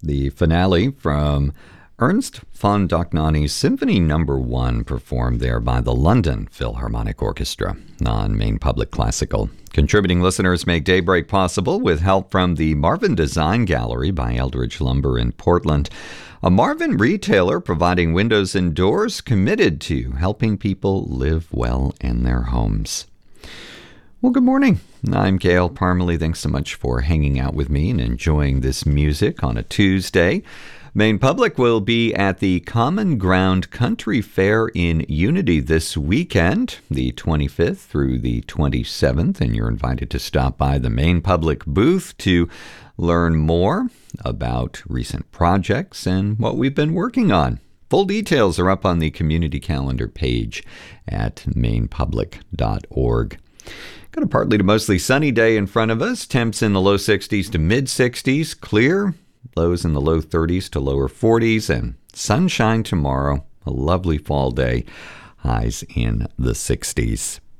The finale from Ernst von Dohnanyi's Symphony No. 1, performed there by the London Philharmonic Orchestra on Maine Public Classical. Contributing listeners make Daybreak possible with help from the Marvin Design Gallery by Eldridge Lumber in Portland, a Marvin retailer providing windows and doors committed to helping people live well in their homes. Well, good morning. I'm Gail Parmalee. Thanks so much for hanging out with me and enjoying this music on a Tuesday. Maine Public will be at the Common Ground Country Fair in Unity this weekend, the 25th through the 27th, and you're invited to stop by the Maine Public booth to learn more about recent projects and what we've been working on. Full details are up on the community calendar page at mainepublic.org. Got a partly to mostly sunny day in front of us. Temps in the low 60s to mid 60s, clear. Lows in the low 30s to lower 40s, and sunshine tomorrow. A lovely fall day. Highs in the 60s.